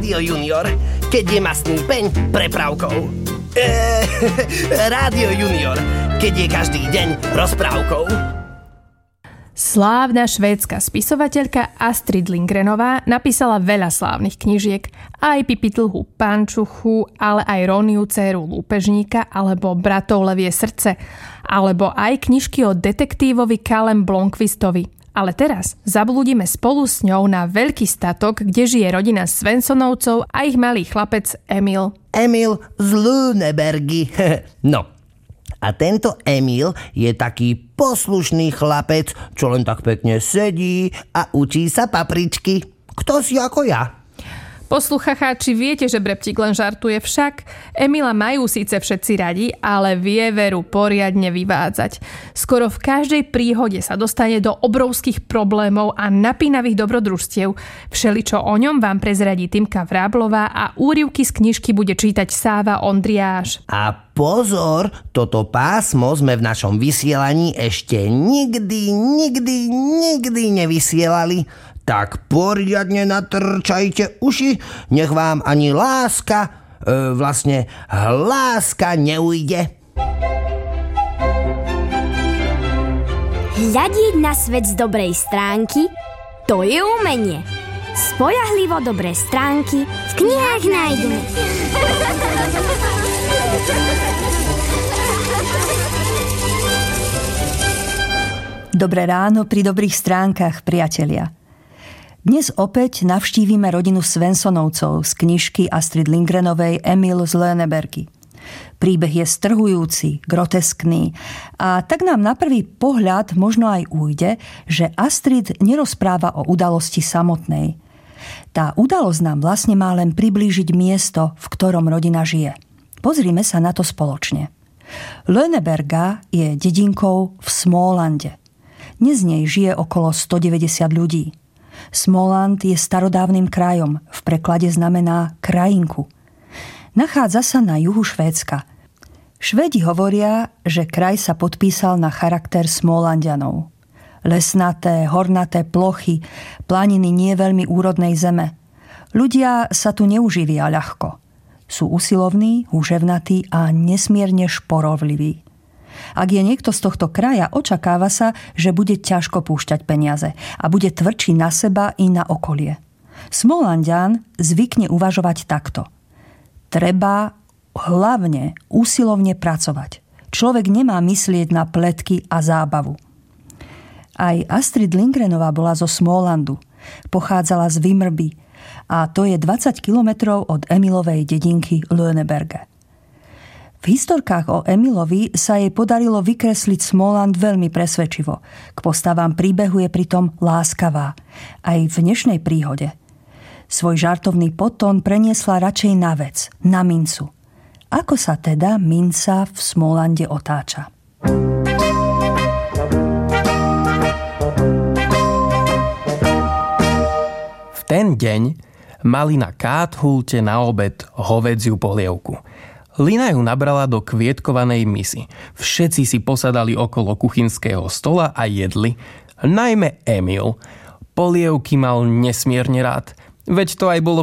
Rádio Junior, keď je mastný peň prepravkou. Rádio Junior, keď je každý deň rozprávkou. Slávna švédska spisovateľka Astrid Lindgrenová napísala veľa slávnych knižiek. Aj Pipitlhu Pančuchu, ale aj Roniu dcéru lúpežníka alebo Bratov levie srdce. Alebo aj knižky o detektívovi Callem Blomqvistovi. Ale teraz zablúdime spolu s ňou na veľký statok, kde žije rodina Svensonovcov a ich malý chlapec Emil. Emil z Lünebergy. No. A tento Emil je taký poslušný chlapec, čo len tak pekne sedí a učí sa papričky. Kto si ako ja? Poslucháči, viete, že Breptík len žartuje, však Emila majú síce všetci radi, ale vie Veru poriadne vyvádzať. Skoro v každej príhode sa dostane do obrovských problémov a napínavých dobrodružstiev. Všeličo o ňom vám prezradí Týmka Vráblová a úryvky z knižky bude čítať Sáva Ondriáš. A pozor, toto pásmo sme v našom vysielaní ešte nikdy nevysielali. Tak poriadne natrčajte uši, nech vám ani láska neujde. Hľadieť na svet z dobrej stránky, to je umenie. Spoľahlivo dobré stránky v knihách nájdeme. Dobré ráno pri dobrých stránkach, priatelia. Dnes opäť navštívime rodinu Svensonovcov z knižky Astrid Lindgrenovej Emil z Lünebergy. Príbeh je strhujúci, groteskný a tak nám na prvý pohľad možno aj ujde, že Astrid nerozpráva o udalosti samotnej. Tá udalosť nám vlastne má len priblížiť miesto, v ktorom rodina žije. Pozrime sa na to spoločne. Lüneberga je dedinkou v Smólande. Dnes z nej žije okolo 190 ľudí. Småland je starodávnym krajom, v preklade znamená krajinku. Nachádza sa na juhu Švédska. Švédi hovoria, že kraj sa podpísal na charakter Smólanďanov. Lesnaté, hornaté plochy, planiny nie veľmi úrodnej zeme. Ľudia sa tu neuživia ľahko. Sú usilovní, húževnatí a nesmierne šporovliví. Ak je niekto z tohto kraja, očakáva sa, že bude ťažko púšťať peniaze a bude tvrdší na seba i na okolie. Smólanďan zvykne uvažovať takto. Treba hlavne usilovne pracovať. Človek nemá myslieť na pletky a zábavu. Aj Astrid Lindgrenová bola zo Smólandu. Pochádzala z Vimrby a to je 20 kilometrov od Emilovej dedinky Lüneberge. V historkách o Emilovi sa jej podarilo vykresliť Smóland veľmi presvedčivo. K postavám príbehu je pritom láskavá. Aj v dnešnej príhode. Svoj žartovný podtón preniesla radšej na vec, na mincu. Ako sa teda minca v Smólande otáča? V ten deň mali na Káthulte na obed hovädziu polievku. Lina ju nabrala do kvietkovanej misy. Všetci si posadali okolo kuchynského stola a jedli. Najmä Emil. Polievky mal nesmierne rád. Veď to aj bolo